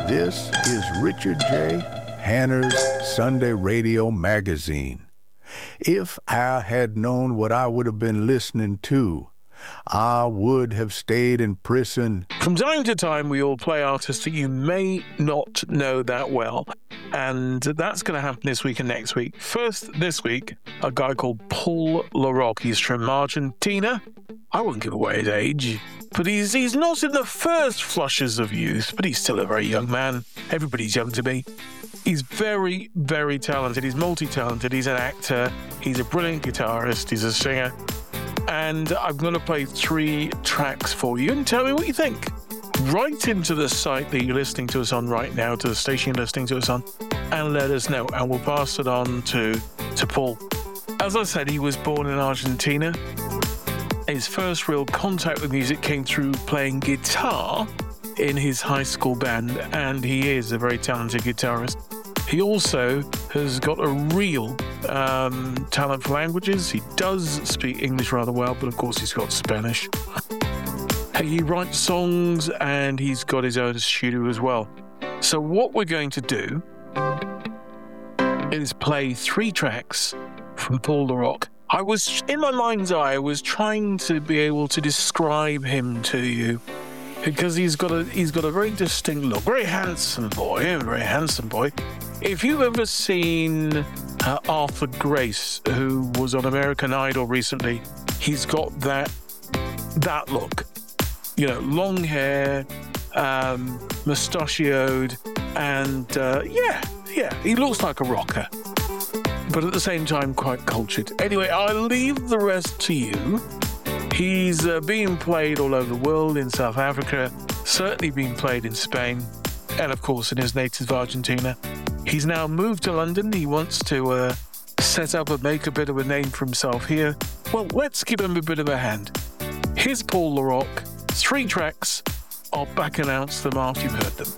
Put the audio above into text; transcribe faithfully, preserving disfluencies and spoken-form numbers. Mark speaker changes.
Speaker 1: This is Richard J. Hanner's Sunday Radio Magazine. If I had known what I would have been listening to, I would have stayed in prison.
Speaker 2: From time to time, we all play artists that you may not know that well. And that's going to happen this week and next week. First, this week, a guy called Paul LaRock. He's from Argentina. I won't give away his age. But he's he's not in the first flushes of youth, but he's still a very young man. Everybody's young to me. He's very, very talented. He's multi-talented. He's an actor. He's a brilliant guitarist. He's a singer. And I'm going to play three tracks for you and tell me what you think. Write into the site that you're listening to us on right now, to the station you're listening to us on, and let us know. And we'll pass it on to, to Paul. As I said, he was born in Argentina. His first real contact with music came through playing guitar in his high school band, and he is a very talented guitarist. He also has got a real um, talent for languages. He does speak English rather well, but of course he's got Spanish. He writes songs, and he's got his own studio as well. So what we're going to do is play three tracks from Paul LaRock. I was, in my mind's eye, I was trying to be able to describe him to you, because he's got a he's got a very distinct look. Very handsome boy, a very handsome boy. If you've ever seen uh, Arthur Grace, who was on American Idol recently, he's got that that look. You know, long hair, um, mustachioed, and uh, yeah, yeah, he looks like a rocker, but at the same time quite cultured. Anyway, I'll leave the rest to you. He's uh, being played all over the world, in South Africa, certainly being played in Spain, and of course in his native Argentina. He's now moved to London. He wants to uh, set up and make a bit of a name for himself here. Well, let's give him a bit of a hand. Here's Paul LaRock. Three tracks. I'll back announce them after you've heard them.